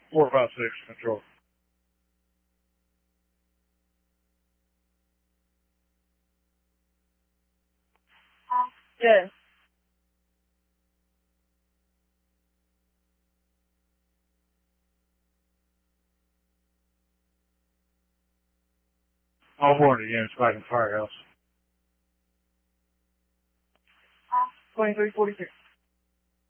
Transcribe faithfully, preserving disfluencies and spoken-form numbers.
four five six, control. Good. All warranty units back in the firehouse. twenty-three forty-six.